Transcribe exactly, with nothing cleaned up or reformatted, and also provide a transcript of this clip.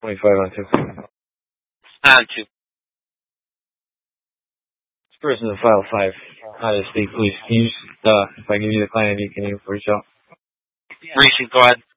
twenty-five on two. On two. This person's in file five. How to speak, please. Can you, uh, if I give you the client I D, can you reach out? Reaching, go ahead.